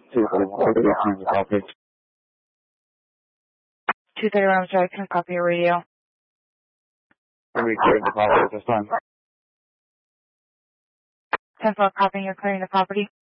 231, the property. 231, I'm sorry, I couldn't copy your radio. I'm recording the property at this time. 10-4 copying, you're clearing the property.